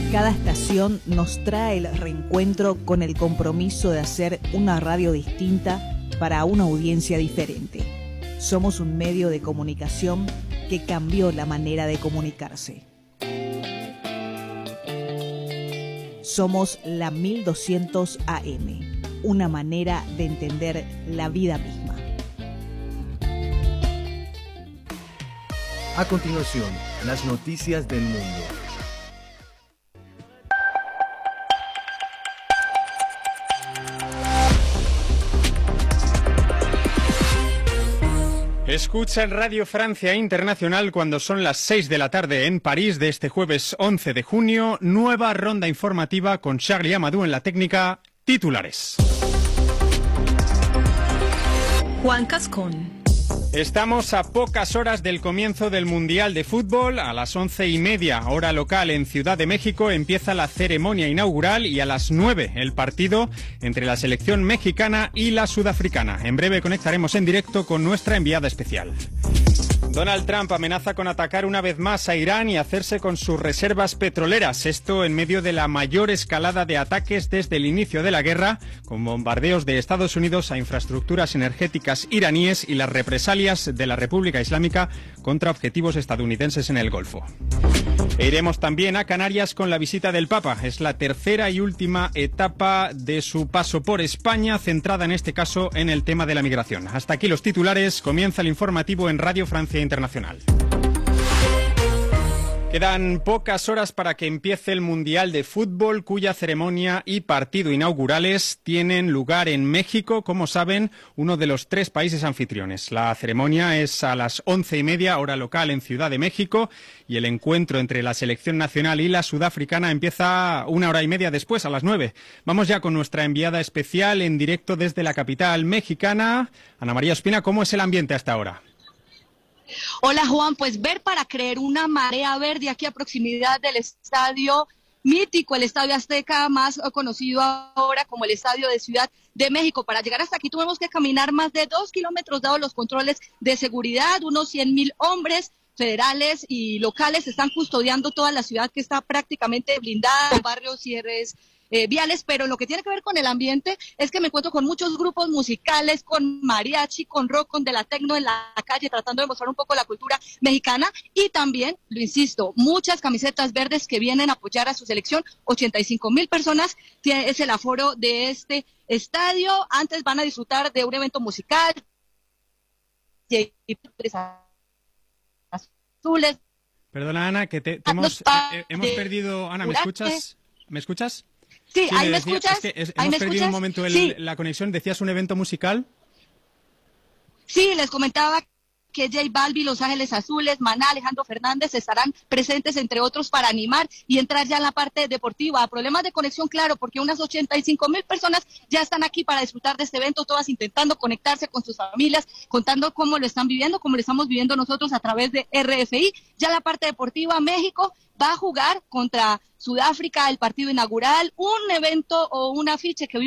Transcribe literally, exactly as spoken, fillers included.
Cada estación nos trae el reencuentro con el compromiso de hacer una radio distinta para una audiencia diferente. Somos un medio de comunicación que cambió la manera de comunicarse. Somos la mil doscientos A M, una manera de entender la vida misma. A continuación, las noticias del mundo. Escucha en Radio Francia Internacional cuando son las seis de la tarde en París de este jueves once de junio, nueva ronda informativa con Charlie Amadou en la técnica, titulares. Juan Cascón. Estamos a pocas horas del comienzo del Mundial de Fútbol. A las once y media, hora local en Ciudad de México, empieza la ceremonia inaugural y a las nueve el partido entre la selección mexicana y la sudafricana. En breve conectaremos en directo con nuestra enviada especial. Donald Trump amenaza con atacar una vez más a Irán y hacerse con sus reservas petroleras. Esto en medio de la mayor escalada de ataques desde el inicio de la guerra, con bombardeos de Estados Unidos a infraestructuras energéticas iraníes y las represalias de la República Islámica contra objetivos estadounidenses en el Golfo. E iremos también a Canarias con la visita del Papa. Es la tercera y última etapa de su paso por España, centrada en este caso en el tema de la migración. Hasta aquí los titulares. Comienza el informativo en Radio Francia Internacional. Quedan pocas horas para que empiece el Mundial de Fútbol, cuya ceremonia y partido inaugurales tienen lugar en México, como saben, uno de los tres países anfitriones. La ceremonia es a las once y media, hora local en Ciudad de México, y el encuentro entre la selección nacional y la sudafricana empieza una hora y media después, a las nueve. Vamos ya con nuestra enviada especial en directo desde la capital mexicana. Ana María Ospina, ¿cómo es el ambiente hasta ahora? Hola Juan, pues ver para creer, una marea verde aquí a proximidad del estadio mítico, el Estadio Azteca, más conocido ahora como el Estadio de Ciudad de México. Para llegar hasta aquí tuvimos que caminar más de dos kilómetros dados los controles de seguridad. Unos cien mil hombres federales y locales están custodiando toda la ciudad, que está prácticamente blindada, con barrios, cierres Eh, viales, pero lo que tiene que ver con el ambiente es que me encuentro con muchos grupos musicales, con mariachi, con rock, con de la tecno en la calle, tratando de mostrar un poco la cultura mexicana, y también, lo insisto, muchas camisetas verdes que vienen a apoyar a su selección. Ochenta y cinco mil personas tiene, es el aforo de este estadio. Antes van a disfrutar de un evento musical, azules. Perdona, Ana, que te, te hemos, eh, hemos perdido. Ana, ¿me escuchas? ¿Me escuchas? Sí, sí, ahí me, decía, escuchas. Es que es, ¿Ahí hemos me perdido escuchas? un momento el, sí. la conexión. ¿Decías un evento musical? Sí, les comentaba que J Balvin, Los Ángeles Azules, Maná, Alejandro Fernández estarán presentes, entre otros, para animar y entrar ya en la parte deportiva. Problemas de conexión, claro, porque unas ochenta y cinco mil personas ya están aquí para disfrutar de este evento, todas intentando conectarse con sus familias, contando cómo lo están viviendo, cómo lo estamos viviendo nosotros a través de R F I. Ya la parte deportiva, México va a jugar contra Sudáfrica el partido inaugural, un evento o un afiche que